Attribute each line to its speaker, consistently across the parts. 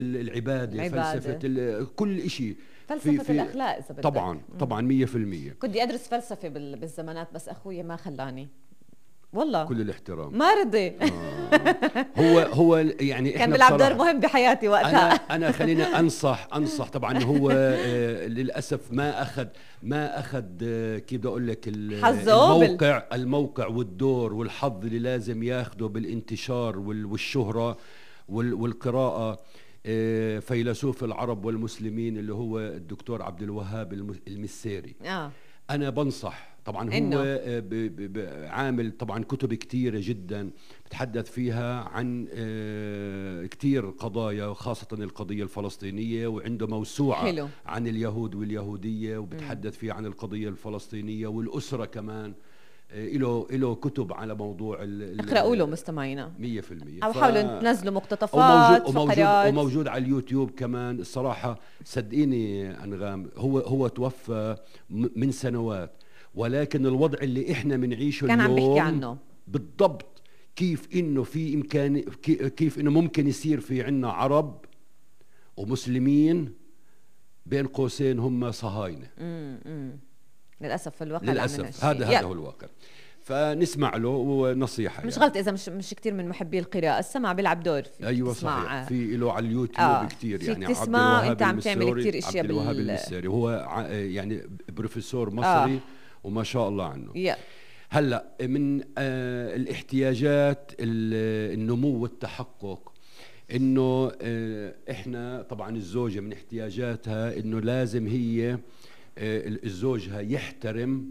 Speaker 1: العبادة، فلسفة كل شيء،
Speaker 2: فلسفة الأخلاق إذا بدك.
Speaker 1: طبعا 100%.
Speaker 2: كنت أدرس فلسفة بالزمانات بس أخوي ما خلاني والله،
Speaker 1: كل الاحترام،
Speaker 2: ما رضي.
Speaker 1: هو يعني
Speaker 2: كان بيلعب دور مهم بحياتي وقتها.
Speaker 1: انا خلينا انصح طبعا. هو للاسف ما اخذ كيف بدي اقول لك الموقع والدور والحظ اللي لازم ياخده بالانتشار والشهرة والقراءة. فيلسوف العرب والمسلمين اللي هو الدكتور عبد الوهاب المسيري. انا بنصح طبعا، هو عامل طبعا كتب كتيرة جدا بتحدث فيها عن كتير قضايا، خاصة القضية الفلسطينية، وعنده موسوعة حلو عن اليهود واليهودية، وبتحدث فيها عن القضية الفلسطينية والأسرة كمان. له كتب على موضوع
Speaker 2: اقرأوا له مستمعينا
Speaker 1: 100%،
Speaker 2: أو حاولوا تنزلوا مقتطفات
Speaker 1: وموجود على اليوتيوب كمان. الصراحة صدقيني أنغام، هو توفى من سنوات، ولكن الوضع اللي احنا بنعيشه
Speaker 2: كان
Speaker 1: اليوم
Speaker 2: عم بيحكي عنه
Speaker 1: بالضبط، كيف انه في امكان، كيف انه ممكن يصير في عنا عرب ومسلمين بين قوسين هم صهاينة.
Speaker 2: للأسف في الواقع،
Speaker 1: للأسف هذا هو الواقع. فنسمع له ونصيحة،
Speaker 2: مش غلط إذا مش كتير من محبي القراءة، السمع بيلعب دور.
Speaker 1: أيوة صحيح، في له على اليوتيوب كتير يعني.
Speaker 2: تسمع أنت عم تعمل كتير إشياء.
Speaker 1: عبد الوهاب المسيري هو يعني بروفيسور مصري وما شاء الله عنه. هلأ من الاحتياجات النمو والتحقق، إنه إحنا طبعا الزوجة من احتياجاتها إنه لازم هي الزوجها يحترم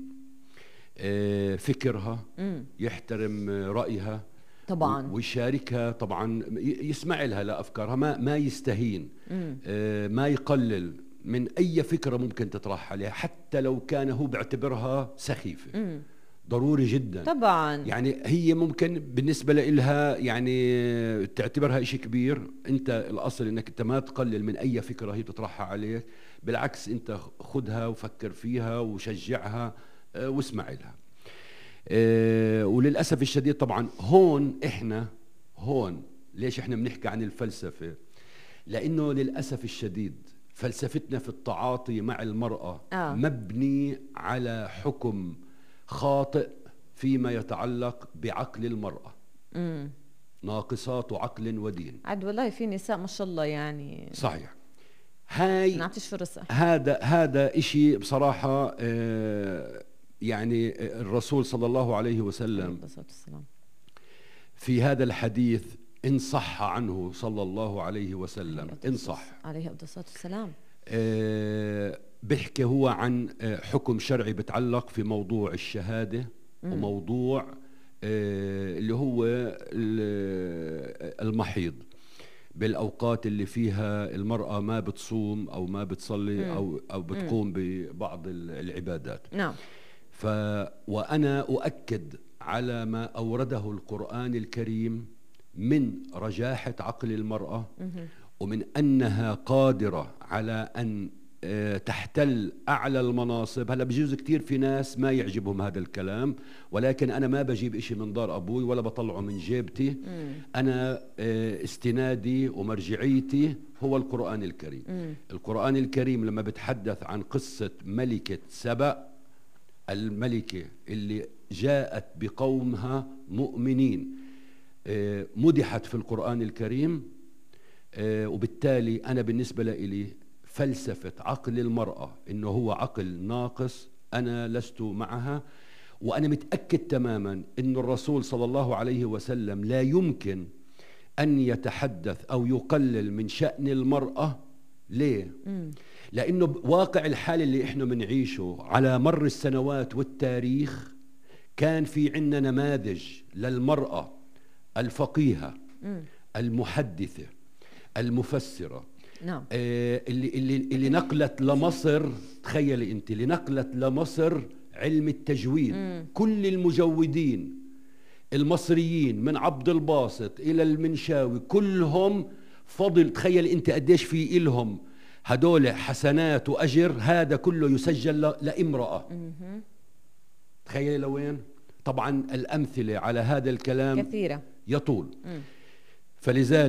Speaker 1: فكرها، يحترم رأيها طبعا، ويشاركها طبعا، يسمع لها لأفكارها، ما يستهين، ما يقلل من أي فكرة ممكن تطرح عليها، حتى لو كان هو بيعتبرها سخيفة. ضروري جدا
Speaker 2: طبعا.
Speaker 1: يعني هي ممكن بالنسبة لها يعني تعتبرها إشي كبير. انت الأصل انك انت ما تقلل من أي فكرة هي بتطرحها عليك، بالعكس انت خدها وفكر فيها وشجعها واسمع لها. وللأسف الشديد طبعا هون ليش احنا بنحكي عن الفلسفة؟ لأنه للأسف الشديد فلسفتنا في التعاطي مع المرأة مبني على حكم خاطئ فيما يتعلق بعقل المرأة. ناقصات عقل ودين.
Speaker 2: عاد والله في نساء ما شاء الله يعني.
Speaker 1: صحيح. هاي
Speaker 2: نعطيش فرصة.
Speaker 1: هذا إشي بصراحة يعني الرسول صلى الله عليه وسلم في هذا الحديث إن صح عنه صلى الله عليه وسلم، إن صح
Speaker 2: عليه الصلاة والسلام،
Speaker 1: بيحكي هو عن حكم شرعي بتعلق في موضوع الشهادة وموضوع اللي هو المحيض، بالأوقات اللي فيها المرأة ما بتصوم أو ما بتصلي أو بتقوم ببعض العبادات.
Speaker 2: نعم.
Speaker 1: وأنا أؤكد على ما أورده القرآن الكريم من رجاحة عقل المرأة، ومن أنها قادرة على أن تحتل أعلى المناصب. هلا بجوز كتير في ناس ما يعجبهم هذا الكلام، ولكن أنا ما بجيب إشي من دار أبوي ولا بطلعه من جيبتي. أنا استنادي ومرجعيتي هو القرآن الكريم. القرآن الكريم لما بتحدث عن قصة ملكة سبأ، الملكة اللي جاءت بقومها مؤمنين، مدحت في القرآن الكريم. وبالتالي أنا بالنسبة لي فلسفة عقل المرأة إنه هو عقل ناقص أنا لست معها. وأنا متأكد تماما إن الرسول صلى الله عليه وسلم لا يمكن أن يتحدث أو يقلل من شأن المرأة. ليه؟ لأنه واقع الحال اللي إحنا بنعيشه على مر السنوات والتاريخ كان في عنا نماذج للمرأة الفقيهة المحدثة المفسرة.
Speaker 2: نعم.
Speaker 1: اللي نقلت لمصر، تخيلي انت، اللي نقلت لمصر علم التجويد. كل المجودين المصريين من عبد الباسط الى المنشاوي كلهم فضل. تخيلي انت قديش في إلهم هدول حسنات واجر، هذا كله يسجل لامرأة. تخيلي لوين. طبعا الامثلة على هذا الكلام
Speaker 2: كثيرة
Speaker 1: يطول. فلذلك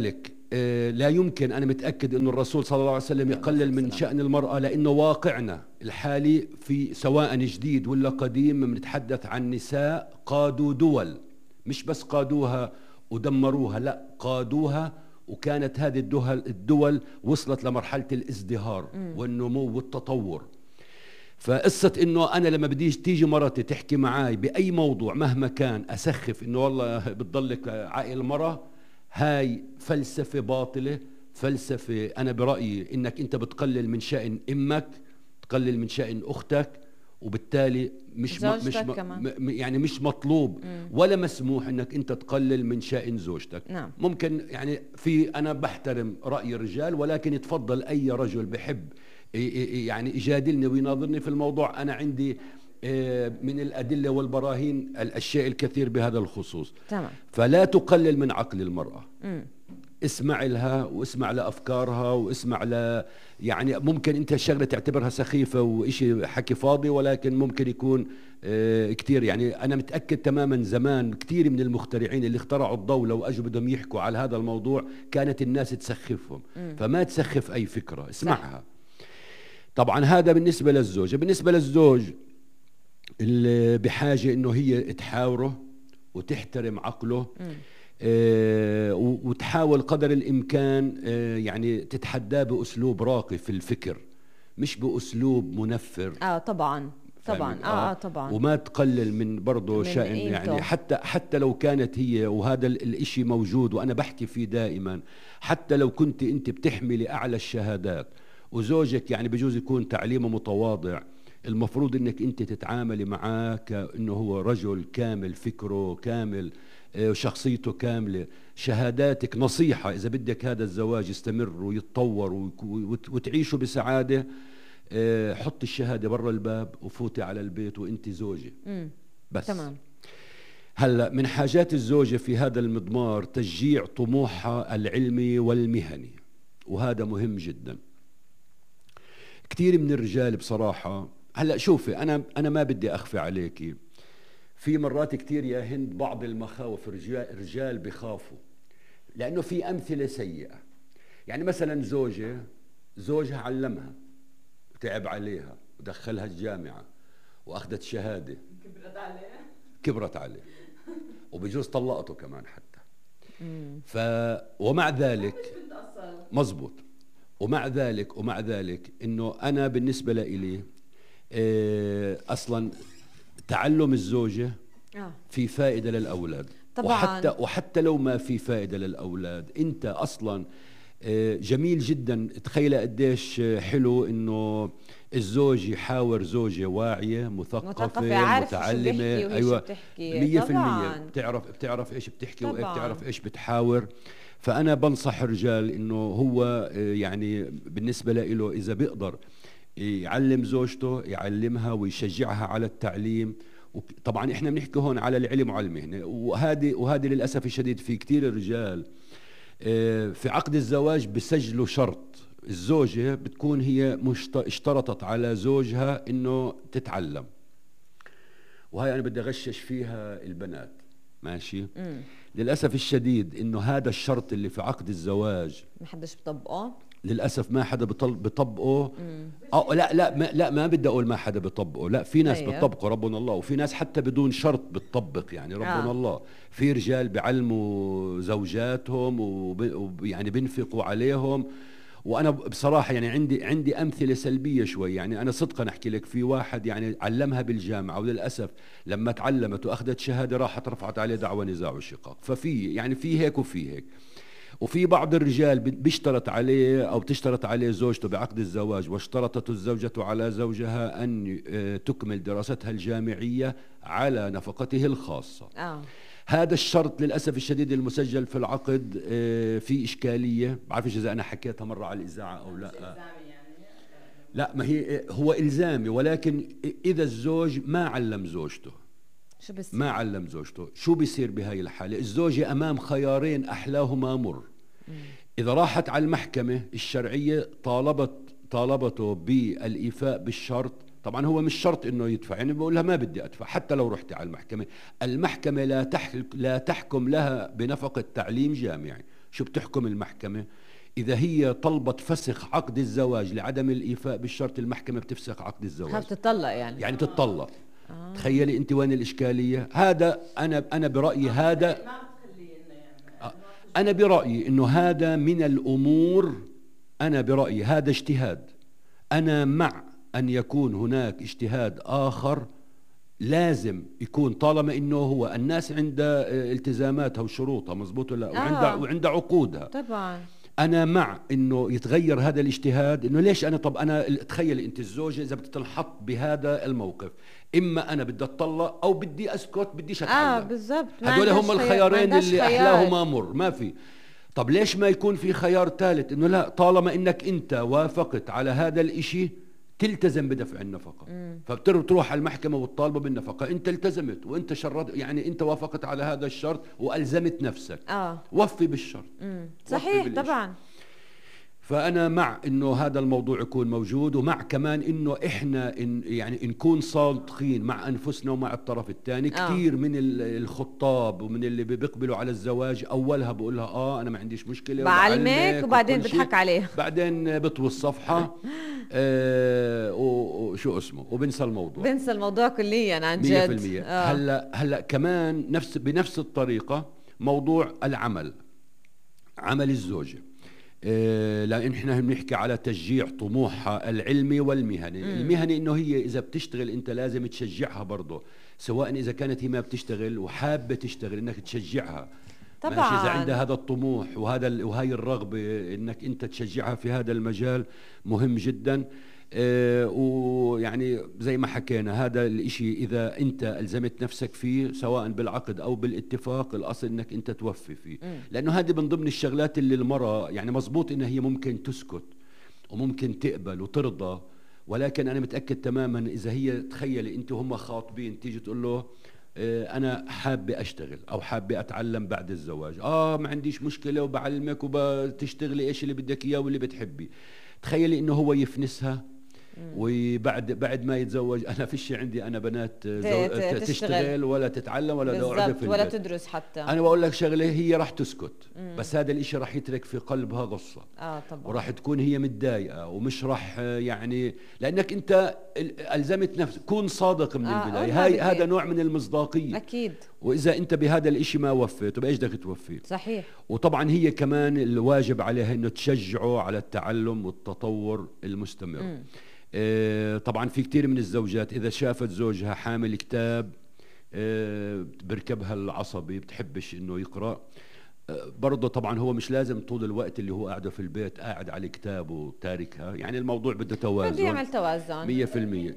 Speaker 1: لا يمكن، أنا متأكد أن الرسول صلى الله عليه وسلم يقلل من شأن المرأة، لأنه واقعنا الحالي في سواء جديد ولا قديم بنتحدث عن نساء قادوا دول، مش بس قادوها ودمروها، لا قادوها، وكانت هذه الدول وصلت لمرحلة الازدهار والنمو والتطور. فقصة انه انا لما بديش تيجي مرتي تحكي معاي باي موضوع مهما كان اسخف انه والله بتضلك عائل المرأة، هاي فلسفة باطلة. فلسفة انا برأيي انك انت بتقلل من شأن امك، تقلل من شأن اختك، وبالتالي يعني مش مطلوب ولا مسموح انك انت تقلل من شأن زوجتك.
Speaker 2: نعم.
Speaker 1: ممكن يعني انا بحترم رأي الرجال، ولكن يتفضل اي رجل بحب يعني يجادلني ويناظرني في الموضوع. أنا عندي من الأدلة والبراهين الأشياء الكثير بهذا الخصوص.
Speaker 2: تمام.
Speaker 1: فلا تقلل من عقل المرأة. اسمع لها واسمع لأفكارها واسمع يعني ممكن أنت الشغلة تعتبرها سخيفة وإشي حكي فاضي، ولكن ممكن يكون كتير. يعني أنا متأكد تماما زمان كتير من المخترعين اللي اخترعوا الضوء لو أجوا بدهم يحكوا على هذا الموضوع كانت الناس تسخفهم. فما تسخف أي فكرة، اسمعها. صح. طبعا هذا بالنسبة للزوجة. بالنسبة للزوج اللي بحاجة انه هي تحاوره وتحترم عقله، وتحاول قدر الامكان يعني تتحداه باسلوب راقي في الفكر، مش باسلوب منفر.
Speaker 2: طبعا طبعا. طبعا.
Speaker 1: وما تقلل من برضه شأن يعني حتى لو كانت هي، وهذا الاشي موجود وانا بحكي فيه دائما، حتى لو كنت انت بتحملي اعلى الشهادات وزوجك يعني بجوز يكون تعليمه متواضع، المفروض انك انت تتعاملي معاه كأنه هو رجل كامل، فكره كامل، شخصيته كاملة. شهاداتك نصيحة، إذا بدك هذا الزواج يستمر ويتطور وتعيشوا بسعادة، حط الشهادة برا الباب وفوتي على البيت وانت زوجة بس.
Speaker 2: تمام.
Speaker 1: هلأ من حاجات الزوجة في هذا المضمار تشجيع طموحها العلمي والمهني، وهذا مهم جدا. كثير من الرجال بصراحة، هلأ شوفي أنا ما بدي أخفي عليكي، في مرات كثير يا هند بعض المخاوف الرجال بخافوا لأنه في أمثلة سيئة. يعني مثلا زوجها علمها وتعب عليها ودخلها الجامعة وأخذت شهادة، كبرت عليه وبجوز طلقته كمان حتى. ومع ذلك مزبوط، ومع ذلك انه انا بالنسبه لي اصلا تعلم الزوجه في فائده للاولاد طبعا. وحتى لو ما في فائده للاولاد، انت اصلا جميل جدا. تخيل قديش حلو انه الزوج يحاور زوجه واعيه مثقفه متعلمه، ايوه 100% بتعرف ايش بتحكي وبتعرف ايش بتحاور. فأنا بنصح الرجال إنه هو يعني بالنسبة له إذا بيقدر يعلم زوجته يعلمها ويشجعها على التعليم. طبعا إحنا بنحكي هون على العلم وعلى المهنة، وهذه للأسف الشديد في كتير الرجال في عقد الزواج بسجلوا شرط، الزوجة بتكون هي اشترطت على زوجها إنه تتعلم، وهي أنا بدي أغشش فيها البنات ماشي. للأسف الشديد إنه هذا الشرط اللي في عقد الزواج
Speaker 2: ما حدش بيطبقه للأسف.
Speaker 1: ما حدا بيطبقه. لا ما بدي أقول ما حدا بيطبقه، لا في ناس بتطبقه ربنا الله، وفي ناس حتى بدون شرط بتطبق يعني ربنا الله. في رجال بيعلموا زوجاتهم ويعني بينفقوا عليهم. وانا بصراحه يعني عندي امثله سلبيه شوي. يعني انا صدقا احكي لك، في واحد يعني علمها بالجامعه وللاسف لما تعلمت واخذت شهاده راحت رفعت عليه دعوى نزاع وشقاق. ففي يعني في هيك وفي هيك. وفي بعض الرجال بيشترط عليه او بتشترط عليه زوجته بعقد الزواج، واشترطت الزوجه على زوجها ان تكمل دراستها الجامعيه على نفقته الخاصه. هذا الشرط للأسف الشديد المسجل في العقد في إشكالية. بعرفش إذا أنا حكيتها مرة على الإذاعة أو لا. لا ما هو إلزامي، ولكن إذا الزوج ما علم زوجته شو بيصير بهاي الحالة؟ الزوجة أمام خيارين أحلاهما مر. إذا راحت على المحكمة الشرعية طالبته بالإيفاء بالشرط، طبعا هو مش شرط انه يدفع، يعني بقول لها ما بدي ادفع. حتى لو رحت على المحكمة لا تحكم لها بنفقة تعليم جامعي، شو بتحكم المحكمة؟ إذا هي طلبت فسخ عقد الزواج لعدم الإيفاء بالشرط، المحكمة بتفسخ عقد الزواج،
Speaker 2: بتطلق يعني
Speaker 1: تتطلق. تخيلي أنت وين الإشكالية. هذا أنا برأيي هذا، أنا برأيي إنه هذا من الأمور، أنا برأيي هذا اجتهاد. أنا مع أن يكون هناك اجتهاد آخر، لازم يكون طالما إنه هو الناس عندها التزاماتها وشروطها مزبوط ولا وعندها عقودها.
Speaker 2: طبعا
Speaker 1: أنا مع إنه يتغير هذا الاجتهاد. إنه ليش أنا، طب أنا تخيلي أنت الزوجة إذا بتنحط بهذا الموقف، إما أنا بدي أتطلق أو بدي أسكت، بديش أتعلم.
Speaker 2: بالضبط،
Speaker 1: هدول هم الخيارين اللي أحلاهما مر، ما في. طب ليش ما يكون في خيار ثالث؟ إنه لا، طالما إنك أنت وافقت على هذا الإشي تلتزم بدفع النفقة. فبتروح على المحكمة وتطالبه بالنفقة، انت التزمت وانت شرط، يعني انت وافقت على هذا الشرط والزمت نفسك. وفي بالشرط.
Speaker 2: صحيح طبعا.
Speaker 1: فأنا مع إنه هذا الموضوع يكون موجود، ومع كمان إنه إحنا يعني نكون صادقين مع أنفسنا ومع الطرف الثاني. كثير من الخطاب ومن اللي بيقبلوا على الزواج أولها بقول لها أنا ما عنديش مشكلة،
Speaker 2: بعلمك، وبعدين بضحك عليه،
Speaker 1: بعدين بطوي الصفحة وشو اسمه، وبنسى الموضوع،
Speaker 2: بنسى الموضوع كليا عن جد.
Speaker 1: 100%. هلا كمان بنفس الطريقة موضوع العمل، عمل الزوجة. لأن احنا بنحكي على تشجيع طموحها العلمي والمهني. المهني انه هي اذا بتشتغل انت لازم تشجعها برضه، سواء اذا كانت هي ما بتشتغل وحابة تشتغل انك تشجعها
Speaker 2: طبعا.
Speaker 1: ماشي، اذا عندها هذا الطموح وهاي الرغبة انك انت تشجعها في هذا المجال، مهم جدا. ويعني زي ما حكينا هذا الاشي اذا انت الزمت نفسك فيه سواء بالعقد او بالاتفاق، الاصل انك انت توفي فيه. لانه هذه من ضمن الشغلات اللي المرأة يعني مزبوط انها هي ممكن تسكت وممكن تقبل وترضى، ولكن انا متأكد تماما اذا هي، تخيلي انت هم خاطبين، تيجي تقول له انا حابة اشتغل او حابة اتعلم بعد الزواج، ما عنديش مشكلة وبعلمك وبتشتغلي ايش اللي بدك اياه واللي بتحبي. تخيلي انه هو يفنسها، وبعد ما يتزوج انا فيش عندي انا بنات تشتغل ولا تتعلم ولا تقعد في
Speaker 2: ولا تدرس حتى.
Speaker 1: انا بقول لك شغله، هي راح تسكت بس هذا الاشي راح يترك في قلبها غصة.
Speaker 2: طبعا.
Speaker 1: وراح تكون هي متضايقه ومش راح يعني، لانك انت الزمت نفسك. كون صادق من البدايه، هذا نوع من المصداقيه
Speaker 2: اكيد.
Speaker 1: واذا انت بهذا الاشي ما وفيت بايش بدك توفي؟
Speaker 2: صحيح.
Speaker 1: وطبعا هي كمان الواجب عليها انه تشجعه على التعلم والتطور المستمر. طبعا في كتير من الزوجات إذا شافت زوجها حامل كتاب بركبها العصبي، بتحبش إنه يقرأ. برضه طبعا هو مش لازم طول الوقت اللي هو قاعده في البيت قاعد على كتاب وتاركها، يعني الموضوع بده توازن،
Speaker 2: بده يعمل توازن
Speaker 1: 100%.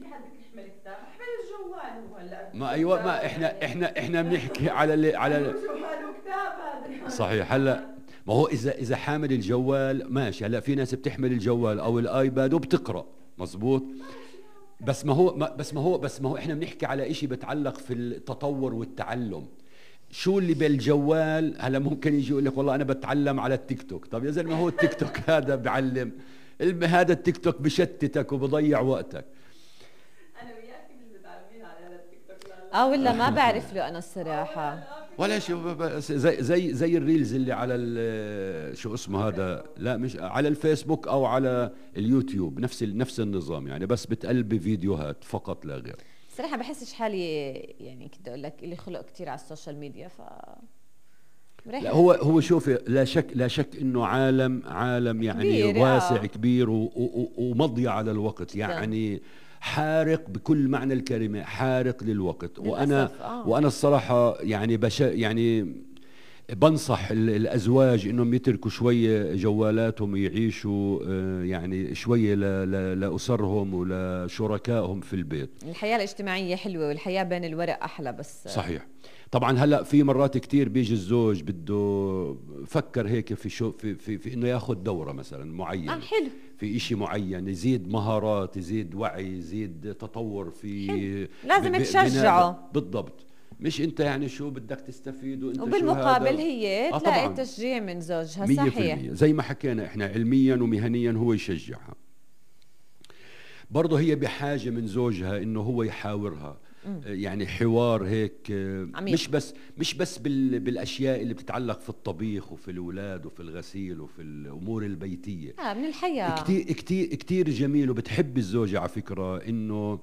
Speaker 1: ما ايوه، ما احنا بنحكي على صحيح. هلا ما هو اذا حامل الجوال ماشي، هلا في ناس بتحمل الجوال او الايباد وبتقرا مزبوط، بس ما هو احنا بنحكي على اشي بتعلق في التطور والتعلم. شو اللي بالجوال؟ هلا ممكن يجي يقول لك والله انا بتعلم على التيك توك. طب يا زلمه هو التيك توك هذا بعلم، هذا التيك توك بشتتك وبضيع وقتك.
Speaker 3: انا وياك مش متعلمين على هذا التيك توك.
Speaker 2: ولا ما بعرف له انا الصراحه
Speaker 1: ولا شو، زي الريلز اللي على شو اسمه هذا، لا مش على الفيسبوك او على اليوتيوب، نفس النظام يعني، بس بتقلبي فيديوهات فقط لا غير.
Speaker 2: صراحه بحسش حالي يعني كنت اقول لك لي خلق كثير على السوشيال ميديا، ف
Speaker 1: لا هو شوفي، لا شك انه عالم يعني كبير، واسع كبير ومضيع على الوقت يعني، حارق بكل معنى الكلمة، حارق للوقت. وأنا الصراحة يعني يعني بنصح الأزواج إنهم يتركوا شوية جوالاتهم ويعيشوا يعني شوية لأسرهم ولشركائهم في البيت.
Speaker 2: الحياة الاجتماعية حلوة والحياة بين الورق أحلى. بس
Speaker 1: صحيح. طبعا هلا في مرات كتير بيجي الزوج بده فكر هيك في انه ياخذ دورة مثلا معينة،
Speaker 2: حلو،
Speaker 1: في اشي معين، يزيد مهارات، يزيد وعي، يزيد تطور في
Speaker 2: حلو. لازم تشجعه.
Speaker 1: بالضبط. مش انت يعني شو بدك تستفيد وانت
Speaker 2: وبالمقابل هي تلاقي تشجيع من زوجها. 100%. صحيح،
Speaker 1: زي ما حكينا احنا علميا ومهنيا هو يشجعها. برضه هي بحاجة من زوجها انه هو يحاورها. يعني حوار هيك
Speaker 2: عميق.
Speaker 1: مش بس بالاشياء اللي بتتعلق في الطبيخ وفي الاولاد وفي الغسيل وفي الامور البيتيه.
Speaker 2: من الحياه
Speaker 1: كتير جميل. وبتحب الزوجه على فكره انه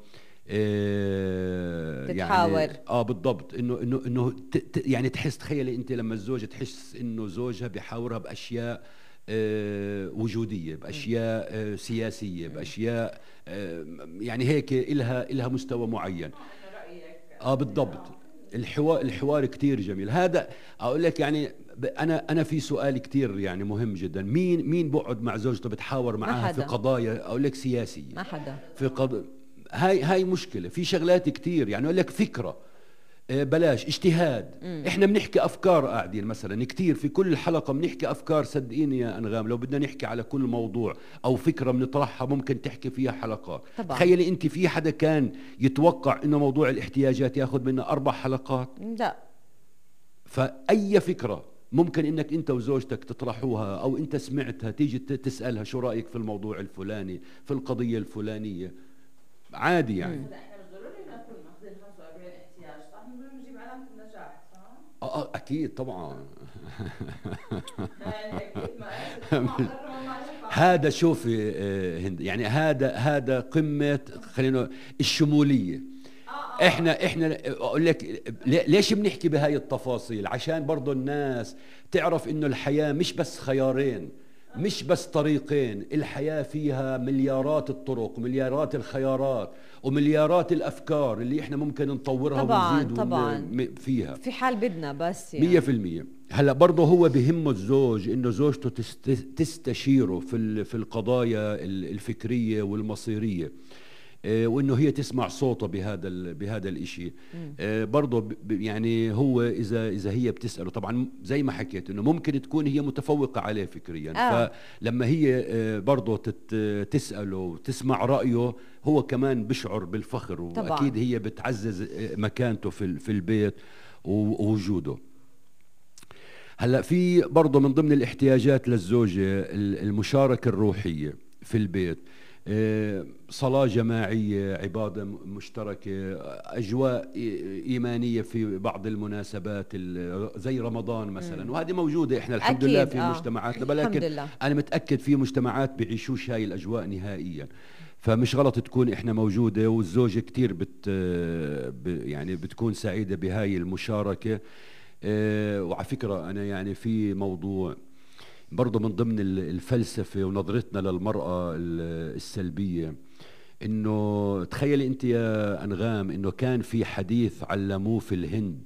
Speaker 2: تتحاور.
Speaker 1: يعني بالضبط، انه يعني تخيلي انت لما الزوجه تحس انه زوجها بيحاورها باشياء وجوديه، باشياء سياسيه، باشياء يعني هيك إلها مستوى معين. بالضبط. الحوار كتير جميل. هذا اقول لك يعني انا في سؤال كتير يعني مهم جدا. مين بقعد مع زوجته بتحاور معها في قضايا اقول لك سياسيه؟
Speaker 2: ما حدا.
Speaker 1: في هاي مشكله. في شغلات كتير يعني اقول لك فكره بلاش اجتهاد. احنا بنحكي افكار قاعدين مثلا كتير في كل حلقه بنحكي افكار. صدقيني يا انغام لو بدنا نحكي على كل موضوع او فكره بنطرحها ممكن تحكي فيها حلقات.
Speaker 2: طبعا.
Speaker 1: تخيلي انت في حدا كان يتوقع انه موضوع الاحتياجات ياخذ منا 4 حلقات؟
Speaker 2: لا.
Speaker 1: فاي فكره ممكن انك انت وزوجتك تطرحوها او انت سمعتها تيجي تسالها شو رايك في الموضوع الفلاني، في القضيه الفلانيه، عادي يعني. اكيد طبعا. هذا شوفي هند، يعني هذا قمه خلينا الشموليه. احنا اقول لك ليش بنحكي بهاي التفاصيل؟ عشان برضو الناس تعرف انه الحياه مش بس خيارين، مش بس طريقين. الحياة فيها مليارات الطرق ومليارات الخيارات ومليارات الأفكار اللي إحنا ممكن نطورها ونزيد
Speaker 2: طبعا
Speaker 1: فيها
Speaker 2: في حال بدنا بس يعني
Speaker 1: 100%. هلا برضه هو بهمه الزوج إنه زوجته تستشيره في القضايا الفكرية والمصيرية، وانه هي تسمع صوته بهذا الاشي. برضه يعني هو اذا هي بتساله طبعا زي ما حكيت انه ممكن تكون هي متفوقه عليه فكريا. فلما هي برضه تساله وتسمع رايه هو كمان بشعر بالفخر، واكيد هي بتعزز مكانته في البيت ووجوده. هلا في برضه من ضمن الاحتياجات للزوجه المشاركه الروحيه في البيت. صلاة جماعية، عبادة مشتركة، أجواء إيمانية في بعض المناسبات زي رمضان مثلا. وهذه موجودة إحنا الحمد لله في مجتمعاتنا، ولكن أنا متأكد في مجتمعات بيعيشوش هاي الأجواء نهائيا. فمش غلط تكون إحنا موجودة، والزوجة كتير يعني بتكون سعيدة بهاي المشاركة. وعلى فكرة أنا يعني في موضوع برضو من ضمن الفلسفة ونظرتنا للمرأة السلبية، انه تخيلي انت يا انغام انه كان في حديث علموه في الهند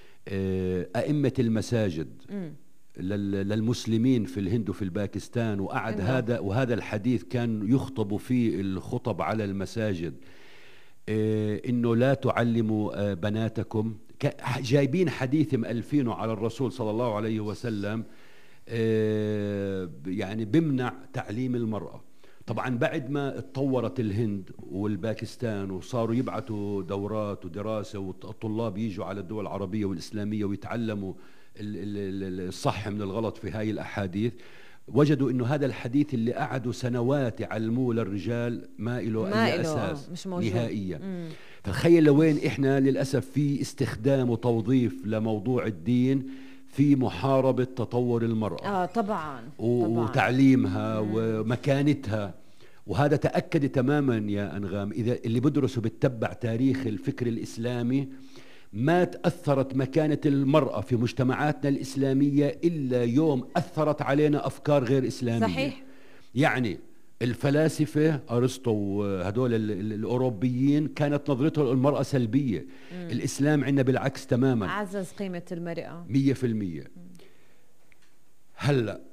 Speaker 1: ائمة المساجد للمسلمين في الهند وفي الباكستان، وقعد وهذا الحديث كان يخطب فيه الخطب على المساجد، انه لا تعلموا بناتكم. جايبين حديث مألفينه على الرسول صلى الله عليه وسلم، يعني بمنع تعليم المرأة. طبعا بعد ما اتطورت الهند والباكستان وصاروا يبعثوا دورات ودراسة والطلاب يجوا على الدول العربية والإسلامية ويتعلموا الصح من الغلط في هاي الأحاديث، وجدوا انه هذا الحديث اللي قعدوا سنوات يعلموه للرجال ما له اي اساس
Speaker 2: مش موجود
Speaker 1: نهائيا. تخيل لوين احنا للاسف في استخدام وتوظيف لموضوع الدين في محاربة تطور المرأة.
Speaker 2: طبعا
Speaker 1: وتعليمها ومكانتها. وهذا تأكد تماما يا أنغام إذا اللي بدرسوا بتتبع تاريخ الفكر الإسلامي، ما تأثرت مكانة المرأة في مجتمعاتنا الإسلامية إلا يوم أثرت علينا أفكار غير إسلامية.
Speaker 2: صحيح.
Speaker 1: يعني الفلاسفة أرسطو وهدول الأوروبيين كانت نظرتهم للمرأة سلبية. الإسلام عندنا بالعكس تماما،
Speaker 2: عزز قيمة المرأة
Speaker 1: 100%. هلأ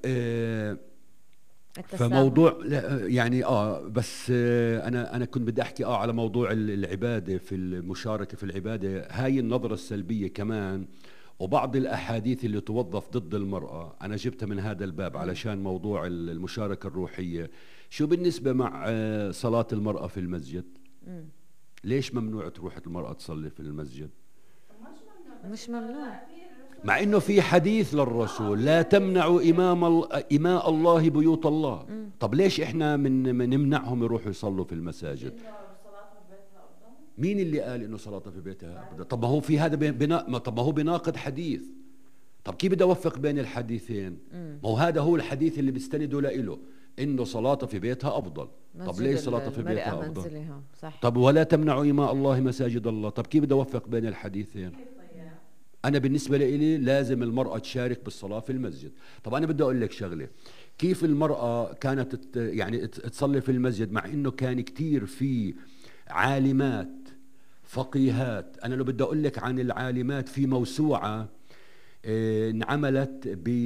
Speaker 1: فموضوع يعني بس انا كنت بدي احكي على موضوع العباده، في المشاركه في العباده، هاي النظره السلبيه كمان وبعض الاحاديث اللي توظف ضد المراه انا جبتها من هذا الباب علشان موضوع المشاركه الروحيه. شو بالنسبه مع صلاه المراه في المسجد؟ ليش ممنوع تروح المراه تصلي في المسجد؟
Speaker 2: مش ممنوع،
Speaker 1: مع انه في حديث للرسول لا تمنعوا إماء الله بيوت الله. طب ليش احنا نمنعهم يروحوا يصلوا في المساجد؟ 100%. مين اللي قال انه صلاتها في بيتها ابدا؟ طب ما هو في هذا طب ما هو بناقض حديث. طب كيف بدي اوفق بين الحديثين؟ ما هو هذا هو الحديث اللي بيستندوا له، انه صلاتها في بيتها افضل. طب ليش صلاتها في بيتها افضل؟
Speaker 2: منزلها صح.
Speaker 1: طب ولا تمنعوا إماء الله مساجد الله. طب كيف بدي اوفق بين الحديثين؟ انا بالنسبه لي لازم المراه تشارك بالصلاه في المسجد. طب انا بدي اقول لك شغله، كيف المراه كانت يعني تصلي في المسجد مع انه كان كثير في عالمات فقيهات. انا لو بدي اقول لك عن العالمات، في موسوعه انعملت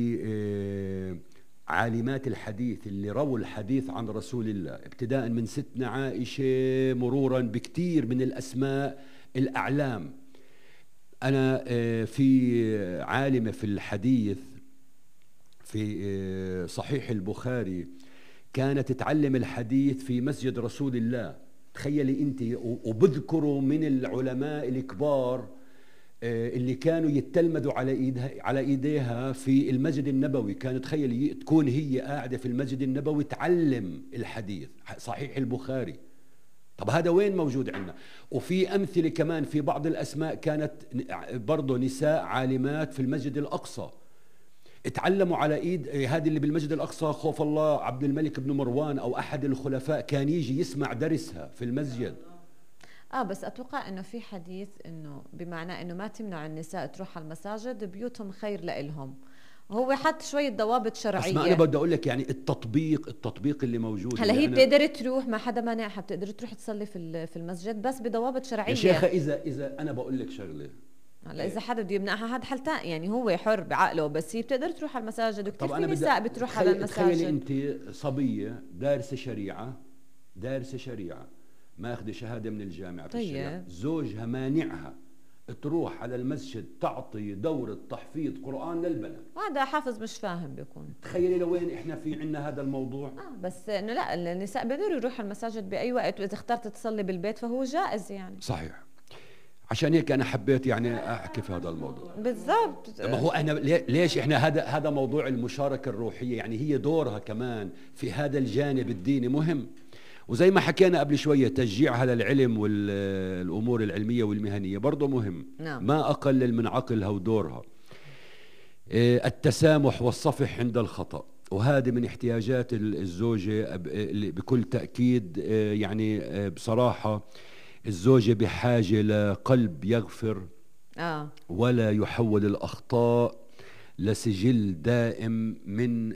Speaker 1: بعالمات الحديث اللي رووا الحديث عن رسول الله، ابتداء من ستنا عائشه مرورا بكثير من الاسماء الاعلام. أنا في عالمة في الحديث في صحيح البخاري كانت تتعلم الحديث في مسجد رسول الله. تخيلي أنت، وبذكروا من العلماء الكبار اللي كانوا يتلمذوا على ايديها في المسجد النبوي. كانت تخيلي تكون هي قاعدة في المسجد النبوي تعلم الحديث صحيح البخاري. طب هذا وين موجود عندنا؟ وفي أمثلة كمان في بعض الأسماء كانت برضو نساء عالمات في المسجد الأقصى اتعلموا على إيد هذه اللي بالمسجد الأقصى، خوف الله عبد الملك بن مروان أو أحد الخلفاء كان يجي يسمع درسها في المسجد.
Speaker 2: بس اتوقع انه في حديث انه بمعنى انه ما تمنع النساء تروح على المساجد، بيوتهم خير لإلهم. هو حط شويه ضوابط شرعيه.
Speaker 1: بس ما انا بدي اقول لك يعني التطبيق اللي موجود.
Speaker 2: هلا هي بتقدر تروح، ما حدا مانعها، بتقدر تروح تصلي في المسجد بس بضوابط شرعيه.
Speaker 1: يا شيخه اذا انا بقول لك شغله،
Speaker 2: هلا اذا حدا بده يمنعها هذا حل ثاني، يعني هو حر بعقله، بس هي بتقدر تروح على المساجد. وكثير في نساء بتروح على المساجد.
Speaker 1: تخيلي انت صبيه دارسه شريعه ماخذه شهاده من الجامعه في الشريعه، زوجها مانعها تروح على المسجد تعطي دورة تحفيظ قرآن للبنات.
Speaker 2: هذا حافظ مش فاهم بيكون.
Speaker 1: تخيلي لوين احنا في عنا هذا الموضوع.
Speaker 2: بس انه لا، النساء بيقدروا يروحوا المساجد باي وقت، واذا اخترت تصلي بالبيت فهو جائز يعني.
Speaker 1: صحيح. عشان هيك انا حبيت يعني احكي في هذا الموضوع.
Speaker 2: بالضبط.
Speaker 1: ما هو انا ليش احنا هذا موضوع المشاركة الروحية، يعني هي دورها كمان في هذا الجانب الديني مهم. وزي ما حكينا قبل شوية، تشجيعها للعلم والأمور العلمية والمهنية برضو مهم.
Speaker 2: نعم.
Speaker 1: ما أقلل من عقلها ودورها. التسامح والصفح عند الخطأ، وهذه من احتياجات الزوجة بكل تأكيد. يعني بصراحة الزوجة بحاجة لقلب يغفر ولا يحول الأخطاء لسجل دائم من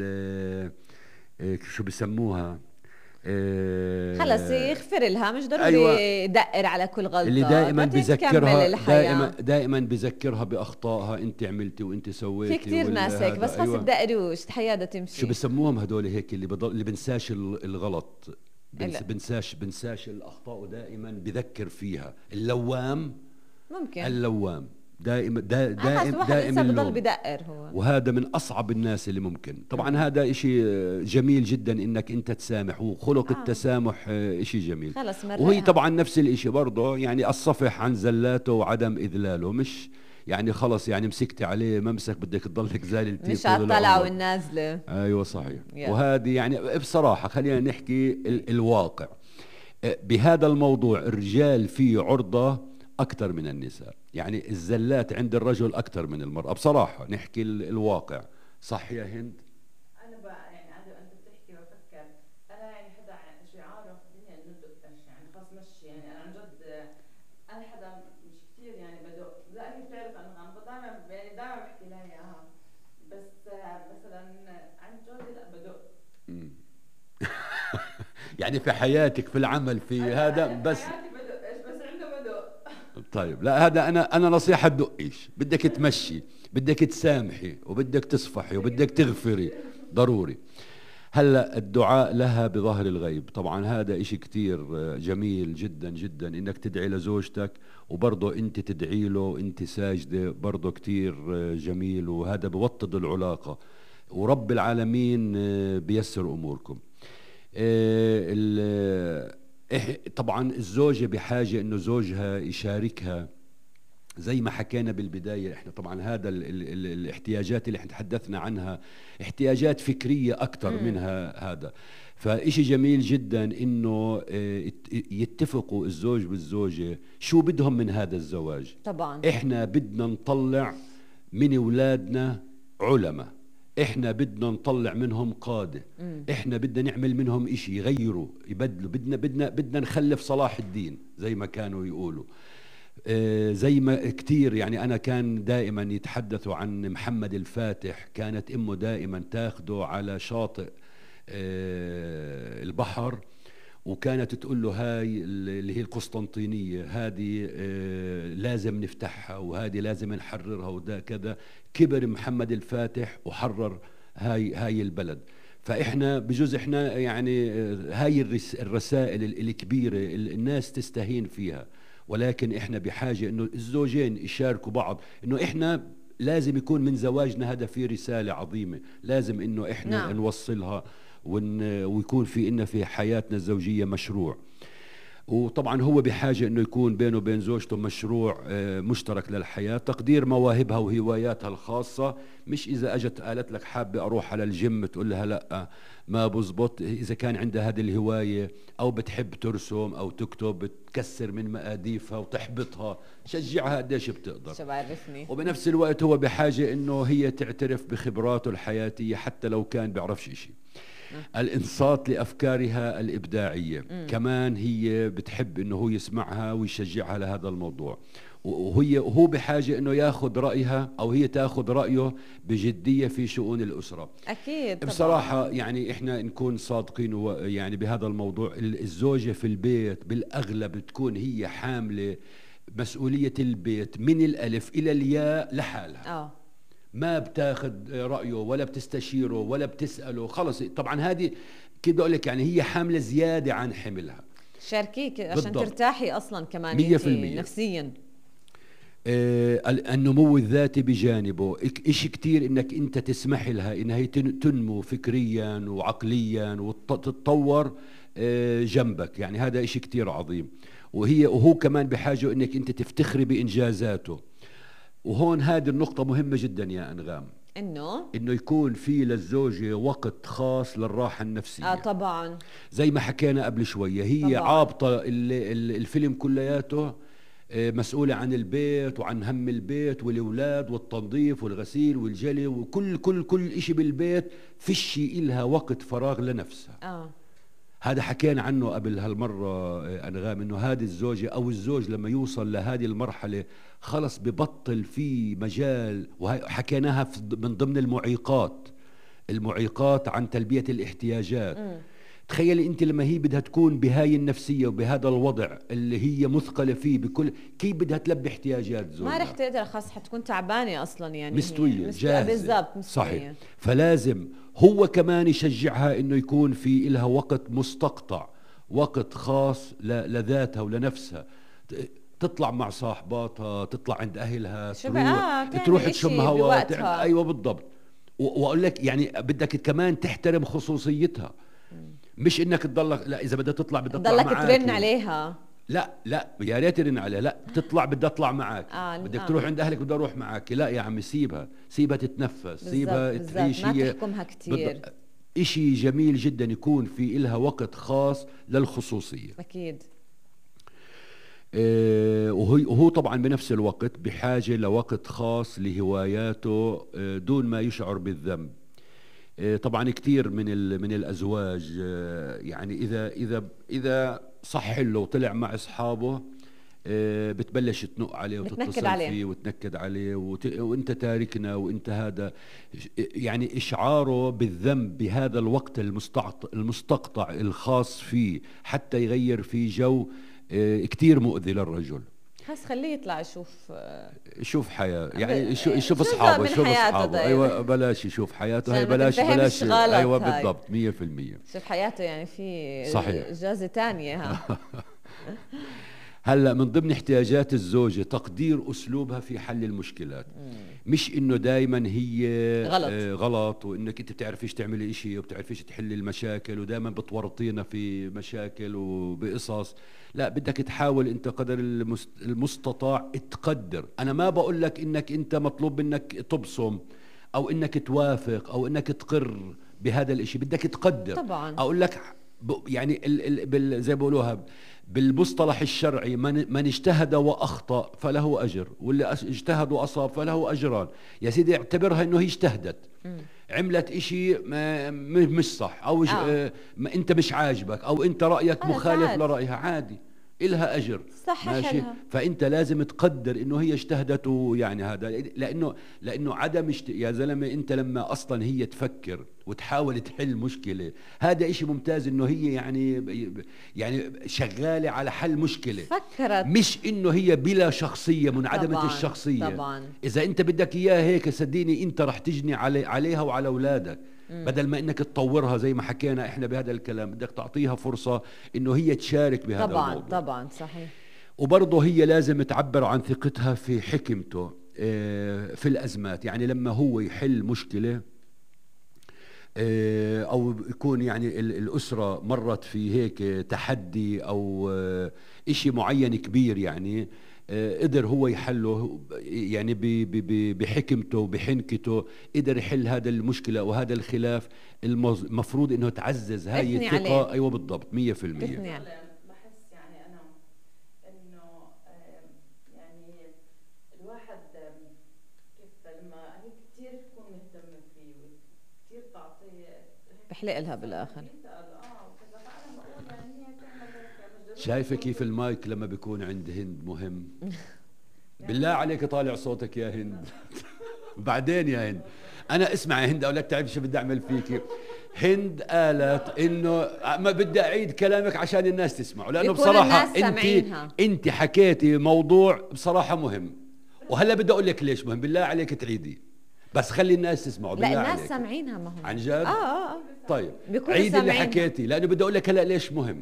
Speaker 1: شو بسموها،
Speaker 2: خلص يغفر لها، مش ضروري يدقر على كل غلطة.
Speaker 1: اللي دائما بذكرها دائما بذكرها بأخطائها، انت عملتي وانت سويتي.
Speaker 2: في كثير ناس هيك، بس خلص تدقروش الحياة بدها تمشي.
Speaker 1: شو بسموهم هدول هيك اللي بنساش الغلط، بنساش الأخطاء ودائما بذكر فيها. اللوام
Speaker 2: ممكن
Speaker 1: اللوام دائما
Speaker 2: بضل بدقر هو،
Speaker 1: وهذا من أصعب الناس اللي ممكن. طبعا هذا إشي جميل جدا إنك أنت تسامح، وخلق التسامح إشي جميل. وهي طبعا نفس الإشي برضه، يعني الصفح عن زلاته وعدم إذلاله، مش يعني خلص يعني مسكتي عليه ممسك بدك تضلك زاللتي
Speaker 2: مش على الطلعة والنازلة.
Speaker 1: أيوة صحيح. وهذه يعني بصراحة خلينا نحكي الواقع بهذا الموضوع. الرجال فيه عرضة أكثر من النساء، يعني الزلات عند الرجل أكثر من المرأة بصراحة، نحكي الواقع. صح يا هند؟
Speaker 3: أنا بقى يعني أنت بتحكي وأفكر، أنا يعني حدا شعاره في الدنيا إنه دقش، يعني خلص مشي. يعني أنا عن جد أنا حدا مش كثير يعني بدق، لأني بتعرف أنا دائما يعني بحكي لها إياها، بس مثلا عند جوزي لا بدق.
Speaker 1: يعني في حياتك في العمل في هذا بس طيب. لا هذا انا نصيحه تدقيش، بدك تمشي، بدك تسامحي، وبدك تصفحي، وبدك تغفري ضروري. هلا الدعاء لها بظهر الغيب، طبعا هذا إشي كتير جميل جدا جدا، انك تدعي لزوجتك وبرضه انت تدعي له وانت ساجده، برضه كتير جميل، وهذا بوطد العلاقه، ورب العالمين بيسر اموركم. طبعا الزوجة بحاجة انه زوجها يشاركها زي ما حكينا بالبداية، احنا طبعا هذا ال الاحتياجات اللي احنا تحدثنا عنها احتياجات فكرية أكثر منها هذا. فإشي جميل جدا إنه يتفقوا الزوج والزوجة شو بدهم من هذا الزواج.
Speaker 2: طبعا
Speaker 1: احنا بدنا نطلع من أولادنا علماء، احنا بدنا نطلع منهم قادة، احنا بدنا نعمل منهم إشي يغيروا يبدلوا، بدنا نخلف صلاح الدين زي ما كانوا يقولوا. زي ما كتير يعني أنا كان دائما يتحدثوا عن محمد الفاتح، كانت أمه دائما تاخده على شاطئ البحر، وكانت تقول له هاي اللي هي القسطنطينية هذه لازم نفتحها، وهذه لازم نحررها، وده كذا. كبر محمد الفاتح وحرر هاي البلد. فإحنا بجوز إحنا يعني هاي الرسائل الكبيرة الناس تستهين فيها، ولكن إحنا بحاجة إنه الزوجين يشاركوا بعض، إنه إحنا لازم يكون من زواجنا هذا في رسالة عظيمة لازم إنه إحنا
Speaker 2: نعم.
Speaker 1: نوصلها، ويكون في حياتنا الزوجية مشروع. وطبعا هو بحاجة انه يكون بينه وبين زوجته مشروع مشترك للحياة، تقدير مواهبها وهواياتها الخاصة. مش اذا اجت قالت لك حابة اروح على الجيم تقول لها لا ما بزبط. اذا كان عندها هذه الهواية او بتحب ترسم او تكتب، بتكسر من مقاديفها وتحبطها، شجعها قديش بتقدر.
Speaker 2: شو بعرفني.
Speaker 1: وبنفس الوقت هو بحاجة انه هي تعترف بخبراته الحياتية حتى لو كان بيعرفش اشي. الانصات لأفكارها الإبداعية كمان هي بتحب انه هو يسمعها ويشجعها لهذا الموضوع، وهو بحاجة انه ياخذ رأيها او هي تاخذ رأيه بجدية في شؤون الأسرة.
Speaker 2: اكيد طبعا.
Speaker 1: بصراحة يعني احنا نكون صادقين يعني بهذا الموضوع، الزوجة في البيت بالأغلب بتكون هي حاملة مسؤولية البيت من الألف إلى الياء لحالها. ما بتاخد رأيه ولا بتستشيره ولا بتسأله، خلص. طبعا هذه كده أقول لك يعني هي حاملة زيادة عن حملها.
Speaker 2: شاركيك عشان ترتاحي أصلا كمان
Speaker 1: 100%
Speaker 2: نفسيا.
Speaker 1: النمو الذاتي بجانبه إشي كتير إنك أنت تسمح لها إنها تنمو فكريا وعقليا وتتطور جنبك، يعني هذا إشي كتير عظيم. وهو كمان بحاجة إنك أنت تفتخري بإنجازاته. وهون هذه النقطة مهمة جدا يا أنغام، إنه يكون في للزوجة وقت خاص للراحة النفسية.
Speaker 2: طبعا
Speaker 1: زي ما حكينا قبل شوية، هي طبعاً عابطة الفيلم كلياته مسؤولة عن البيت وعن هم البيت والأولاد والتنظيف والغسيل والجلي وكل إشي بالبيت، فيش إلها وقت فراغ لنفسها. هذا حكينا عنه قبل هالمرة أنغام، إنه هذه الزوجة أو الزوج لما يوصل لهذه المرحلة خلص ببطل في مجال. وحكيناها من ضمن المعيقات عن تلبية الاحتياجات. تخيلي أنت لما هي بدها تكون بهاي النفسية وبهذا الوضع اللي هي مثقلة فيه بكل، كيف بدها تلبي احتياجات زوجها؟
Speaker 2: ما رح تقدر، خاص حتكون تعبانة أصلا، يعني
Speaker 1: مستوية جاهزة.
Speaker 2: بالضبط
Speaker 1: صحيح. فلازم هو كمان يشجعها إنه يكون في إلها وقت مستقطع، وقت خاص لذاتها ولنفسها، تطلع مع صاحباتها، تطلع عند أهلها، تروح تشم هواء. أيوة بالضبط. وأقول لك يعني بدك كمان تحترم خصوصيتها، مش إنك تضلك لا إذا بدها تطلع بدها تطلع معك
Speaker 2: ترن عليها. لا
Speaker 1: يا ريت ترن عليها، لا تطلع بدها تطلع معك. بدك تروح عند أهلك بدها أروح معك، لا يا عمي سيبها تتنفس، سيبها تعيش هي.
Speaker 2: ما تحكمها كتير.
Speaker 1: إشي جميل جدا يكون في إلها وقت خاص للخصوصية.
Speaker 2: أكيد.
Speaker 1: وهو طبعا بنفس الوقت بحاجة لوقت خاص لهواياته دون ما يشعر بالذنب. طبعا كتير من الأزواج يعني إذا صح له وطلع مع أصحابه بتبلش تنق عليه وتتصل فيه وتنكد عليه وانت تاركنا وانت هذا، يعني إشعاره بالذنب بهذا الوقت المستقطع الخاص فيه حتى يغير في جو كتير مؤذي للرجل.
Speaker 2: بس خليه يطلع يشوف
Speaker 1: حياة، يعني يشوف أصحابه، أيوة بلاش يشوف حياته، هاي بلاش أيوة بالضبط 100%.
Speaker 2: شوف حياته يعني في
Speaker 1: صحيح
Speaker 2: إجازة تانية.
Speaker 1: هلا من ضمن احتياجات الزوجة تقدير أسلوبها في حل المشكلات. مش انه دائما هي
Speaker 2: غلط.
Speaker 1: غلط، وانك انت بتعرفيش تعملي اشي وبتعرفيش تحلي المشاكل ودائما بتورطينا في مشاكل وبقصص. لا، بدك تحاول انت قدر المستطاع تقدر. انا ما بقول لك انك انت مطلوب منك تبصم او انك توافق او انك تقر بهذا الاشي، بدك تقدر
Speaker 2: طبعا.
Speaker 1: اقول لك يعني زي ما بقولوها بالمصطلح الشرعي، من اجتهد واخطا فله اجر، واللي اجتهد واصاب فله اجران. يا سيدي اعتبرها انه هي اجتهدت، عملت اشي مش صح، او انت مش عاجبك، او انت رايك مخالف لرايها، عادي، إلها أجر، ماشي. فأنت لازم تقدر إنه هي اجتهدت، يعني هذا لأنه عدم يا زلمة، أنت لما أصلا هي تفكر وتحاول تحل مشكلة، هذا إشي ممتاز، إنه هي يعني شغالة على حل مشكلة،
Speaker 2: فكرت،
Speaker 1: مش إنه هي بلا شخصية، منعدمة الشخصية.
Speaker 2: طبعا.
Speaker 1: إذا أنت بدك إياها هيك، صدقني أنت رح تجني عليها وعلى أولادك. بدل ما انك تطورها زي ما حكينا احنا بهذا الكلام، بدك تعطيها فرصة انه هي تشارك بهذا الموضوع.
Speaker 2: طبعا صحيح.
Speaker 1: وبرضه هي لازم تعبر عن ثقتها في حكمته في الازمات. يعني لما هو يحل مشكلة او يكون يعني الاسرة مرت في هيك تحدي او اشي معين كبير، يعني قدر هو يحله، يعني بحكمته وبحنكته قدر يحل هذا المشكلة وهذا الخلاف. المفروض انه تعزز هاي الثقة. ايوه بالضبط، 100%.
Speaker 3: بحس يعني انا انه يعني الواحد كيف لما هي كثير تكون مهتمة فيه وكثير تعطيه،
Speaker 2: بحلق لها بالاخر.
Speaker 1: شايفة كيف المايك لما بيكون عند هند مهم؟ بالله عليك طالع صوتك يا هند. بعدين يا هند، أنا اسمع يا هند، أقول لك تعرف شو بدي أعمل فيكي. هند قالت إنه ما بدي أعيد كلامك عشان الناس تسمعه، لأنه بصراحة أنت حكيتي موضوع بصراحة مهم، وهلا بدي أقول لك ليش مهم. بالله عليك تعيدي، بس خلي الناس تسمعوا. بالله
Speaker 2: لا،
Speaker 1: عليك،
Speaker 2: الناس سامعينها، ما هم
Speaker 1: عن جد. طيب
Speaker 2: عيد
Speaker 1: اللي حكيتي، لأنه بدي أقول لك هلا ليش مهم.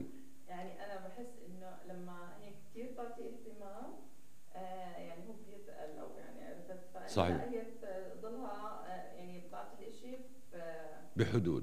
Speaker 1: صحيح.
Speaker 3: هي تضلها يعني بتعطي الشيء
Speaker 1: بحدود.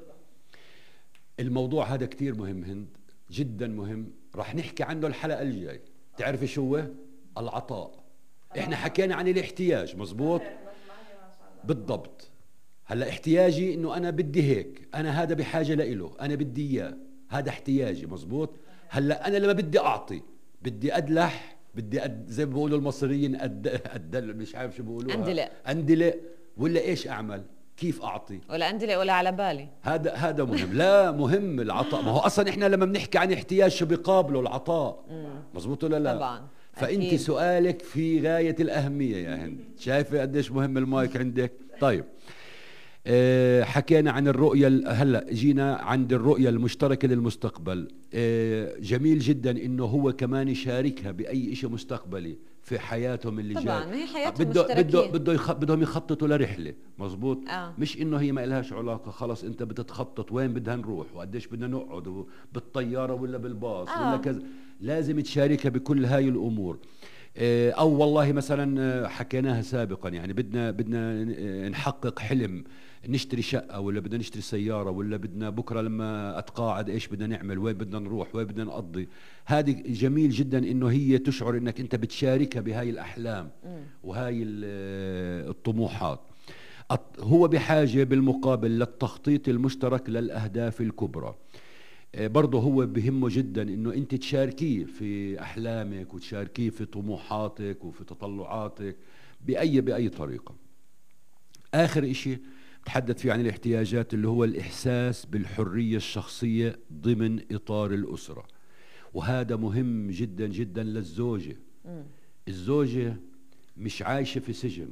Speaker 1: الموضوع هذا كتير مهم هند، جدا مهم، راح نحكي عنه الحلقة الجاي. تعرفي شو هو؟ العطاء. احنا حكينا عن الاحتياج، مزبوط؟ بالضبط. هلا احتياجي انه انا بدي هيك، انا هذا بحاجة لإله، انا بدي اياه، هذا احتياجي، مزبوط؟ هلا انا لما بدي اعطي، بدي ادلح، بدي زي ما بيقولوا المصريين أدل، مش عارف شو بيقولوا، أندلق ولا إيش أعمل؟ كيف أعطي؟
Speaker 2: ولا أندلق ولا على بالي.
Speaker 1: هذا مهم. لا، مهم العطاء. ما هو أصلا إحنا لما بنحكي عن احتياج شو بيقابله؟ العطاء. مزبوط ولا لا؟
Speaker 2: طبعا.
Speaker 1: فأنت أكيد. سؤالك في غاية الأهمية يا هند. شايفة قديش مهم المايك عندك؟ طيب حكينا عن الرؤية، هلأ جينا عند الرؤية المشتركة للمستقبل. جميل جدا إنه هو كمان يشاركها بأي شيء مستقبلي في حياتهم اللي جاي.
Speaker 2: طبعا هي حياتهم مشتركين،
Speaker 1: بدهم يخططوا لرحلة، مزبوط. مش إنه هي ما إلهاش علاقة، خلاص أنت بتتخطط وين بدها نروح وقديش بدنا نقعد بالطيارة ولا بالباص ولا كذا. لازم تشاركها بكل هاي الأمور. أو والله مثلا حكيناها سابقا، يعني بدنا نحقق حلم، نشتري شقة ولا بدنا نشتري سيارة، ولا بدنا بكرة لما أتقاعد إيش بدنا نعمل، وين بدنا نروح، وين بدنا نقضي. هذه جميل جدا إنه هي تشعر إنك أنت بتشاركها بهاي الأحلام وهاي الطموحات. هو بحاجة بالمقابل للتخطيط المشترك للأهداف الكبرى. برضه هو بهمه جدا إنه أنت تشاركيه في أحلامك وتشاركيه في طموحاتك وفي تطلعاتك بأي طريقة. آخر إشي تحدث فيه عن الاحتياجات اللي هو الإحساس بالحرية الشخصية ضمن إطار الأسرة، وهذا مهم جدا جدا للزوجة. الزوجة مش عايشة في سجن.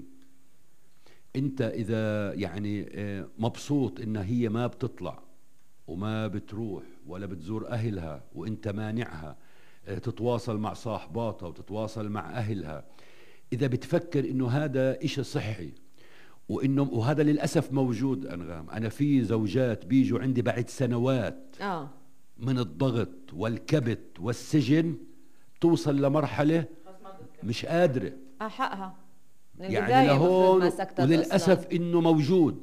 Speaker 1: أنت إذا يعني مبسوط إن هي ما بتطلع وما بتروح ولا بتزور أهلها، وإنت مانعها تتواصل مع صاحباتها وتتواصل مع أهلها، إذا بتفكر إنه هذا إشي صحي، وهذا للأسف موجود أنغام. أنا في زوجات بيجوا عندي بعد سنوات من الضغط والكبت والسجن، توصل لمرحلة مش قادرة
Speaker 2: حقها، من
Speaker 1: يعني
Speaker 2: البداية المفروض
Speaker 1: لهون،
Speaker 2: ما سكتت
Speaker 1: وللأسف
Speaker 2: أصلاً.
Speaker 1: إنه موجود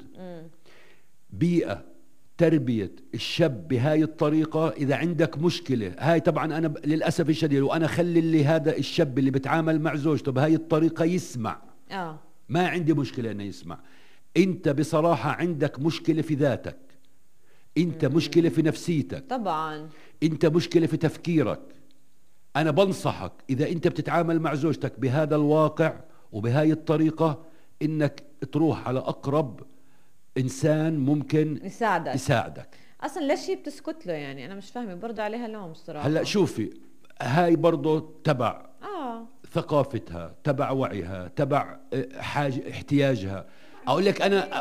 Speaker 1: بيئة تربية الشاب بهاي الطريقة. إذا عندك مشكلة هاي طبعا أنا للأسف الشديد، وأنا خلي اللي هذا الشاب اللي بتعامل مع زوجته بهاي الطريقة يسمع، ما عندي مشكلة إنه يسمع. أنت بصراحة عندك مشكلة في ذاتك، أنت مشكلة في نفسيتك،
Speaker 2: طبعا
Speaker 1: أنت مشكلة في تفكيرك. أنا بنصحك إذا أنت بتتعامل مع زوجتك بهذا الواقع وبهاي الطريقة إنك تروح على أقرب إنسان ممكن يساعدك.
Speaker 2: أصلا ليش هي بتسكت له؟ يعني أنا مش فاهمة، برضو عليها لوم صراحة.
Speaker 1: هلأ شوفي، هاي برضو تبع ثقافتها، تبع وعيها، تبع حاجة احتياجها. أقول لك أنا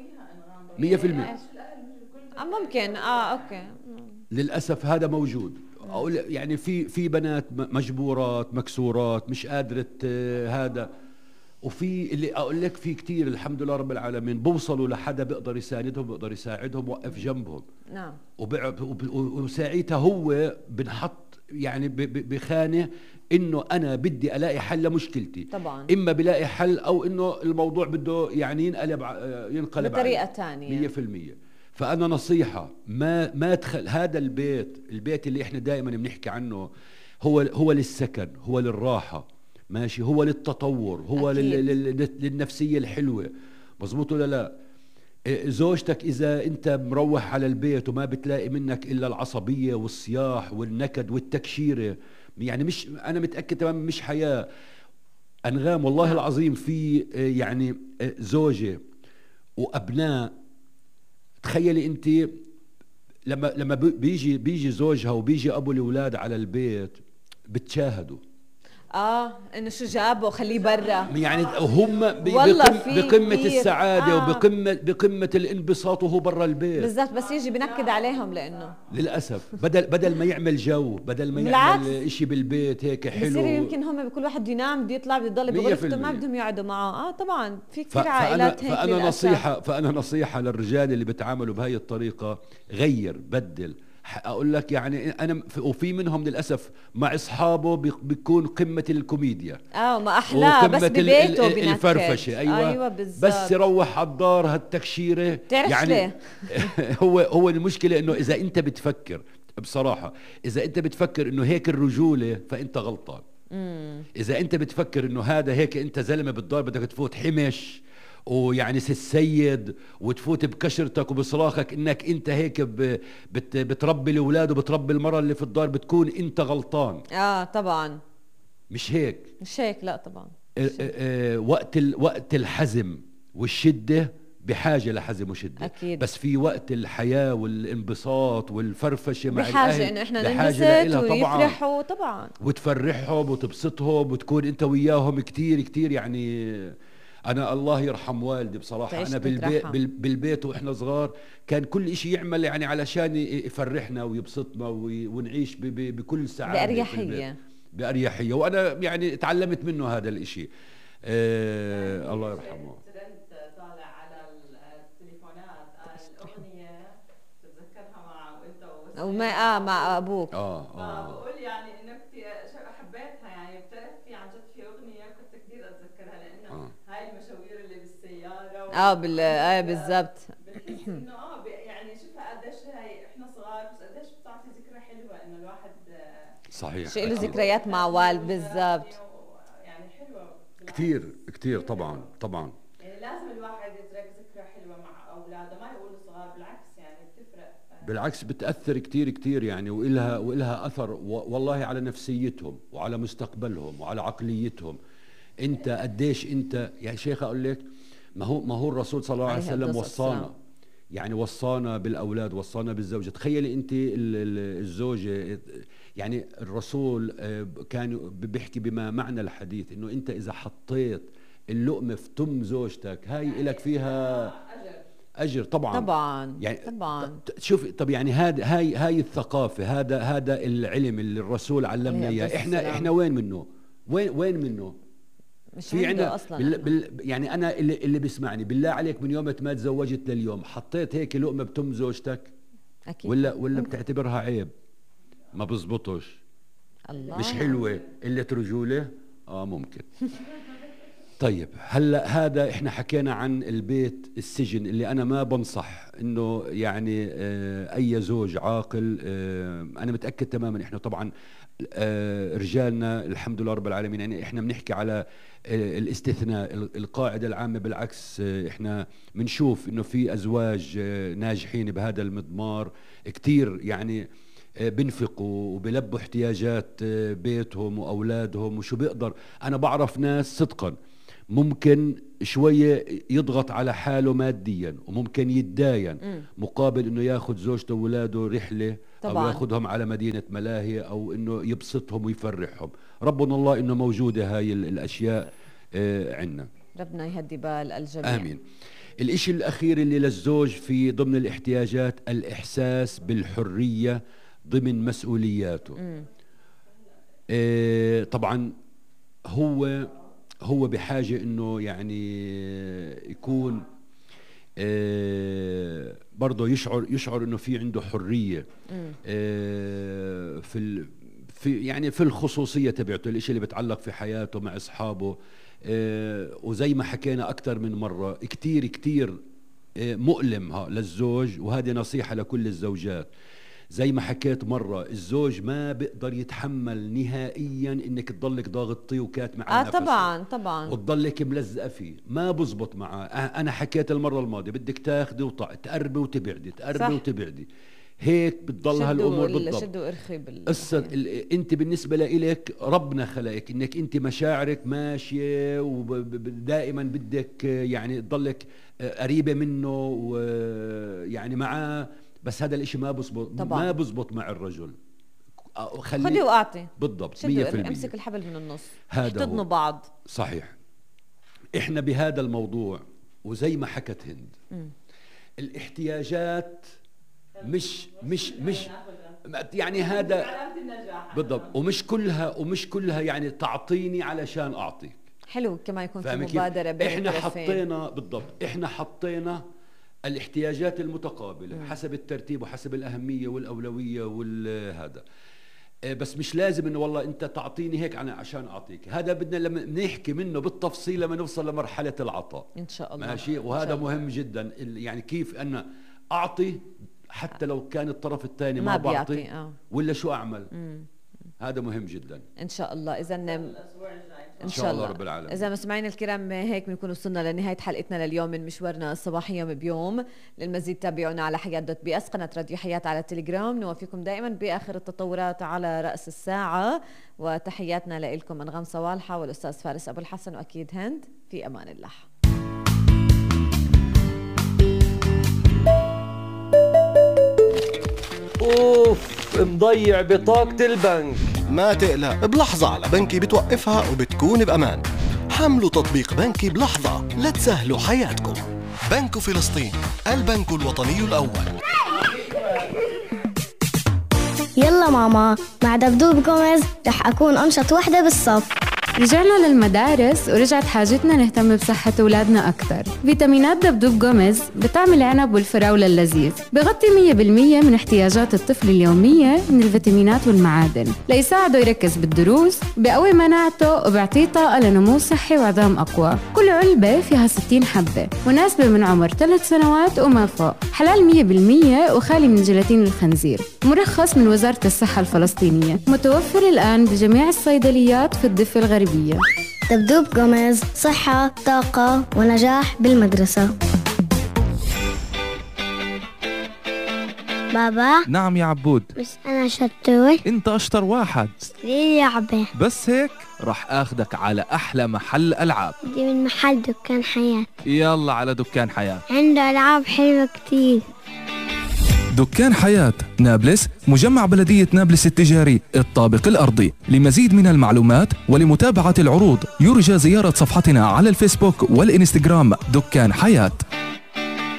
Speaker 1: 100%
Speaker 2: ممكن أوكي.
Speaker 1: للأسف هذا موجود. أقول يعني في بنات مجبورات مكسورات مش قادرة هذا، وفي اللي أقول لك في كتير الحمد لله رب العالمين بوصلوا لحدا بيقدر يساندهم، بيقدر يساعدهم، وقف جنبهم.
Speaker 2: نعم.
Speaker 1: وساعتها هو بنحط يعني بخانة إنه أنا بدي ألاقي حل لمشكلتي.
Speaker 2: طبعا.
Speaker 1: إما بلاقي حل أو إنه الموضوع بده يعني ينقلب
Speaker 2: بطريقة تانية
Speaker 1: 100%. فأنا نصيحة ما تخل هذا البيت اللي إحنا دائما بنحكي عنه هو للسكن، هو للراحة، ماشي، هو للتطور، هو للنفسية الحلوة. مظبوط ولا لا؟ زوجتك إذا أنت مروح على البيت وما بتلاقي منك إلا العصبية والصياح والنكد والتكشيرة، يعني مش، أنا متأكد تماما مش حياة. أنغام والله العظيم في يعني زوجة وأبناء، تخيلي أنت لما بيجي زوجها وبيجي أبو الأولاد على البيت بتشاهدوا
Speaker 2: انه شو جابه خليه برا،
Speaker 1: يعني هم بقمة السعادة وبقمة الانبساط وهو برا البيت.
Speaker 2: بالضبط، بس يجي بنكد عليهم لأنه
Speaker 1: للأسف بدل ما يعمل جو، بدل ما يعمل إشي بالبيت هيك حلو،
Speaker 2: بصير يمكن هم بكل واحد ينام بده يطلع بده يضل بغرفته، ما بدهم يقعدوا معه. طبعا في كثير عائلات هيك.
Speaker 1: فأنا نصيحة للرجال اللي بتعاملوا بهاي الطريقة، غير، بدل. اقول لك يعني انا وفي منهم للاسف مع اصحابه بيكون قمه الكوميديا،
Speaker 2: ما احلاه، بس ببيته
Speaker 1: الفرفشه. ايوه بالزبط. بس يروح على الدار هالتكشيره يعني هو المشكله انه اذا انت بتفكر بصراحه، اذا انت بتفكر انه هيك الرجوله فانت غلطان. اذا انت بتفكر انه هذا هيك انت زلمه بالدار بدك تفوت حمش ويعني السيد وتفوت بكشرتك وبصراخك انك انت هيك بتربي الاولاد وبتربي المرأة اللي في الدار، بتكون انت غلطان.
Speaker 2: طبعا
Speaker 1: مش هيك لا
Speaker 2: طبعا.
Speaker 1: وقت الحزم والشدة بحاجة لحزم وشدة
Speaker 2: أكيد.
Speaker 1: بس في وقت الحياة والانبساط والفرفشة مع
Speaker 2: بحاجة انه احنا ننبسط ويفرحوا طبعا،
Speaker 1: وتفرحهم وتبسطهم وتكون انت وياهم كتير كتير. يعني أنا الله يرحم والدي بصراحة، أنا بالبيت وإحنا صغار كان كل إشي يعمل يعني علشان يفرحنا ويبسطنا ونعيش بكل سعادة بأريحية. وأنا يعني تعلمت منه هذا الإشي. الله يرحمه.
Speaker 3: طالع على التليفونات الأغنية تتذكرها مع وأنت
Speaker 2: مع أبوك.
Speaker 3: بقول يعني إنه حبيتها، يعني بتعرفي عن جد في أغنية كنت كثير أتذكرها لأنه هاي المشاوير اللي بالسيارة
Speaker 2: بالضبط.
Speaker 3: بنحس انه يعني شوفها قديش هاي احنا صغار، بس قديش بتعطي ذكرى حلوه انه الواحد
Speaker 1: صحيح
Speaker 2: شيء له ذكريات مع والد. بالضبط،
Speaker 3: يعني حلوه
Speaker 1: كثير طبعا.
Speaker 3: يعني لازم الواحد يترك ذكرى حلوه مع اولاده، ما يقولوا صغار، بالعكس يعني بتفرق،
Speaker 1: بالعكس بتأثر كتير يعني، وإلها أثر والله على نفسيتهم وعلى مستقبلهم وعلى عقليتهم. انت قديش انت يا شيخ اقول لك، ما هو الرسول صلى الله عليه وسلم وصانا، يعني وصانا بالاولاد، وصانا بالزوجه. تخيلي انت الزوجه، يعني الرسول كان بيحكي بما معنى الحديث انه انت اذا حطيت اللقمه في تم زوجتك هاي لك فيها اجر. طبعا يعني طبعا. شوف، طب يعني هاي الثقافه، هذا العلم اللي الرسول علمنا اياه، احنا وين منه؟ وين منه؟
Speaker 2: مش في عندنا
Speaker 1: اصلا. يعني انا اللي بيسمعني بالله عليك، من يوم ما تزوجت لليوم حطيت هيك لقمه بتم زوجتك؟
Speaker 2: اكيد.
Speaker 1: ولا بتعتبرها عيب؟ ما بزبطش، الله، مش حلوه، قله رجوله. ممكن. طيب هلا هذا احنا حكينا عن البيت السجن اللي انا ما بنصح انه يعني اي زوج عاقل، انا متاكد تماما احنا طبعا رجالنا الحمد لله رب العالمين، يعني احنا بنحكي على الاستثناء، القاعده العامه بالعكس احنا بنشوف انه في ازواج ناجحين بهذا المضمار كتير، يعني بنفقوا وبلبوا احتياجات بيتهم واولادهم وشو بيقدر. انا بعرف ناس صدقا ممكن شوية يضغط على حاله ماديا وممكن يتداين مقابل انه ياخذ زوجته واولاده رحلة طبعاً. او ياخذهم على مدينة ملاهي او انه يبسطهم ويفرحهم. ربنا الله انه موجودة هاي الاشياء عندنا،
Speaker 2: ربنا يهدي بال الجميع.
Speaker 1: امين. الاشي الاخير اللي للزوج في ضمن الاحتياجات الاحساس بالحرية ضمن مسؤولياته. طبعا هو بحاجة انه يعني يكون برضه يشعر انه في عنده حرية في يعني في الخصوصية تبعته، الاشي اللي بتعلق في حياته مع اصحابه. وزي ما حكينا اكثر من مرة، كتير مؤلم للزوج، وهذه نصيحة لكل الزوجات. زي ما حكيت مرة، الزوج ما بيقدر يتحمل نهائيا انك تضلك ضاغطيه وكاتمة على نفسه.
Speaker 2: طبعا
Speaker 1: وتضلك ملزقة فيه، ما بزبط معه. انا حكيت المرة الماضية بدك تاخدي تقربي وتبعدي، تقربي وتبعدي، هيك بتضل هالامور بالضبط.
Speaker 2: شدوا ارخي
Speaker 1: قصة انت بالنسبة لإلك ربنا خلقك انك انت مشاعرك ماشية ودائما بدك يعني تضلك قريبة منه ويعني معاه، بس هذا الاشي ما بزبط طبعا. ما بزبط مع الرجل.
Speaker 2: خذي واعطي
Speaker 1: بالضبط 100%.
Speaker 2: امسك الحبل من النص، احتضنوا بعض.
Speaker 1: صحيح. احنا بهذا الموضوع وزي ما حكت هند الاحتياجات مش يعني هذا بالضبط، ومش كلها يعني تعطيني علشان اعطيك.
Speaker 2: حلو كما يكون في مبادرة بين
Speaker 1: احنا حطينا بالضبط، احنا حطينا الاحتياجات المتقابلة حسب الترتيب وحسب الأهمية والأولوية والهذا. بس مش لازم انه والله انت تعطيني هيك انا عشان اعطيك. هذا بدنا لما نحكي منه بالتفصيل لما نوصل لمرحلة العطاء
Speaker 2: ان شاء الله.
Speaker 1: ماشي. وهذا مهم جدا، يعني كيف انا اعطي حتى لو كان الطرف الثاني ما بعطي ولا شو اعمل. هذا مهم جدا
Speaker 2: ان شاء الله. اذا
Speaker 1: ان شاء الله رب العالمين.
Speaker 2: اذا مستمعينا الكرام هيك بنكون وصلنا لنهايه حلقتنا لليوم من مشوارنا الصباحي يوم بيوم. للمزيد تابعونا على حياة.بي اس، قناه راديو حياة على التليجرام. نوافيكم دائما باخر التطورات على راس الساعه، وتحياتنا لكم انغام صوالحه والاستاذ فارس ابو الحسن واكيد هند. في امان الله.
Speaker 4: اوف، مضيع بطاقة البنك.
Speaker 5: ما تقلق، بلحظة على بنكي بتوقفها وبتكون بأمان. حملوا تطبيق بنكي بلحظة لتسهلوا حياتكم. بنك فلسطين، البنك الوطني الأول.
Speaker 6: يلا ماما، مع دبدوب جوميز رح أكون أنشط وحدة بالصف.
Speaker 7: رجعنا للمدارس ورجعت حاجتنا نهتم بصحة أولادنا أكثر. فيتامينات دبدوب جوميز بطعم العنب والفراولة اللذيذ، بغطي 100% من احتياجات الطفل اليومية من الفيتامينات والمعادن ليساعده يركز بالدروس، بقوي مناعته وبيعطيه طاقة لنمو صحي وعظام أقوى. كل علبة فيها 60 حبة، مناسبة من عمر 3 سنوات وما فوق، حلال 100% وخالي من جيلاتين الخنزير، مرخص من وزارة الصحة الفلسطينية، متوفر الآن بجميع الصيدليات في الضفة الغربية.
Speaker 6: دبدوب جوميز، صحة، طاقة ونجاح بالمدرسة. بابا.
Speaker 8: نعم يا عبود.
Speaker 6: بس أنا شطور.
Speaker 8: أنت أشطر واحد.
Speaker 6: ليه لعبة؟
Speaker 8: بس هيك رح أخدك على أحلى محل ألعاب.
Speaker 6: دي من محل دكان حياة.
Speaker 8: يلا على دكان حياة،
Speaker 6: عنده ألعاب حلوة كتير.
Speaker 8: دكان حياة نابلس، مجمع بلدية نابلس التجاري الطابق الأرضي. لمزيد من المعلومات ولمتابعة العروض يرجى زيارة صفحتنا على الفيسبوك والإنستغرام دكان حياة.